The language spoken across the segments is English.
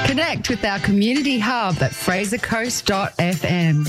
Connect with our community hub at frasercoast.fm.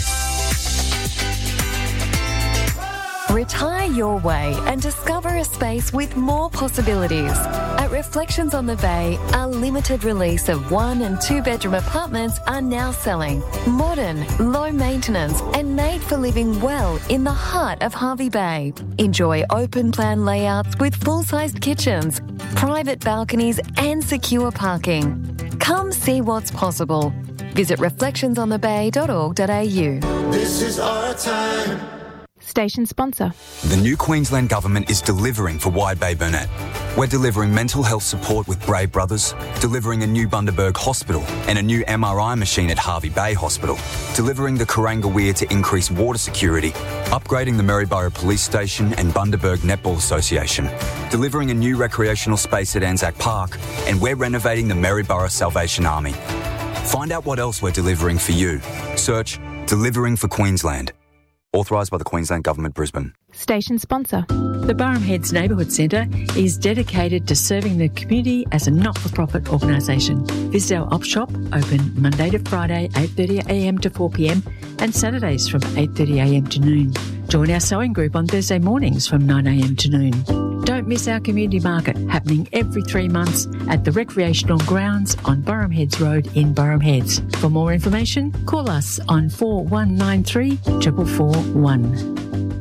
Retire your way and discover a space with more possibilities. At Reflections on the Bay, our limited release of 1 and 2 bedroom apartments are now selling. Modern, low maintenance and made for living well in the heart of Hervey Bay. Enjoy open plan layouts with full-sized kitchens, private balconies and secure parking. Come see what's possible. Visit reflectionsonthebay.org.au. This is our time. Station sponsor. The new Queensland Government is delivering for Wide Bay Burnett. We're delivering mental health support with Brave Brothers, delivering a new Bundaberg Hospital and a new MRI machine at Hervey Bay Hospital, delivering the Kuranga Weir to increase water security, upgrading the Maryborough Police Station and Bundaberg Netball Association, delivering a new recreational space at Anzac Park, and we're renovating the Maryborough Salvation Army. Find out what else we're delivering for you. Search Delivering for Queensland. Authorised by the Queensland Government, Brisbane. Station sponsor. The Burrum Heads Neighbourhood Centre is dedicated to serving the community as a not-for-profit organisation. Visit our op shop, open Monday to Friday, 8:30am to 4pm, and Saturdays from 8:30am to noon. Join our sewing group on Thursday mornings from 9am to noon. Don't miss our community market happening every 3 months at the recreational grounds on Burrum Heads Road in Burrum Heads. For more information, call us on 4193 4441.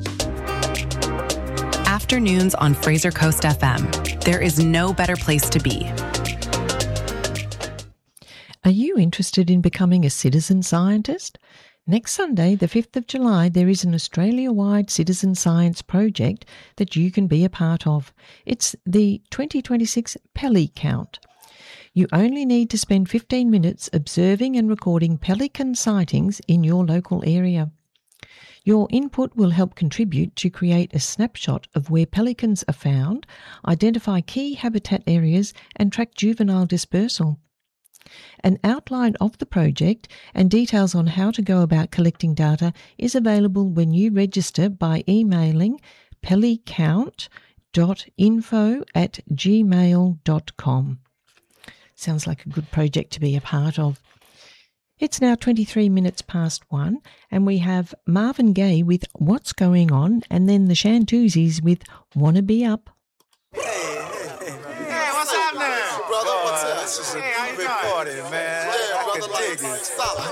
Afternoons on Fraser Coast FM. There is no better place to be. Are you interested in becoming a citizen scientist? Next Sunday, the 5th of July, there is an Australia-wide citizen science project that you can be a part of. It's the 2026 Pelly Count. You only need to spend 15 minutes observing and recording pelican sightings in your local area. Your input will help contribute to create a snapshot of where pelicans are found, identify key habitat areas and track juvenile dispersal. An outline of the project and details on how to go about collecting data is available when you register by emailing pellycount.info@gmail.com. Sounds like a good project to be a part of. It's now 23 minutes past 1 and we have Marvin Gaye with What's Going On and then the Shantuzis with Wanna Be Up. Hey, what's happening? Brother, what's up? This is a big party, man. Yeah, I brother, can dig it. Solid.